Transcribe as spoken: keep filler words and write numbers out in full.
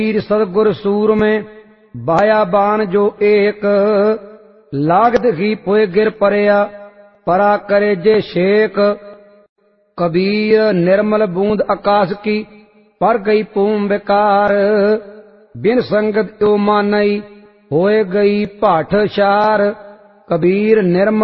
सदगुर सूर में बाया बान जो एक, लागत ही पोए गिर परया परा करे जे शेक। कबीर निर्मल बूंद आकाश की पर गई पूम बेकार, बिन संगत यो मानई होए गई भाठ शार। कबीर निर्मल